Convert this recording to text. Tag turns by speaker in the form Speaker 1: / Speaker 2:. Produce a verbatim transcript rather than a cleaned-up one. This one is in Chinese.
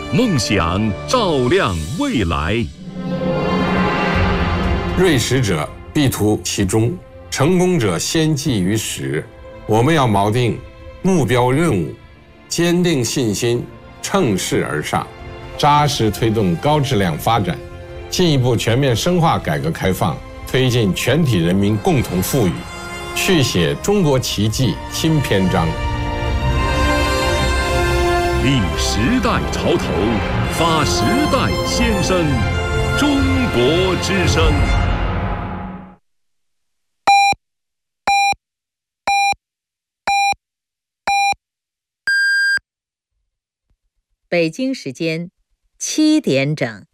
Speaker 1: 梦想照亮未来。
Speaker 2: 锐识者必图其中，成功者先记于始。我们要锚定目标任务，坚定信心，乘势而上，扎实推动高质量发展，进一步全面深化改革开放，推进全体人民共同富裕，续写中国奇迹新篇章。
Speaker 1: 立时代潮头，发时代先声，中国之声。
Speaker 3: 北京时间七点整。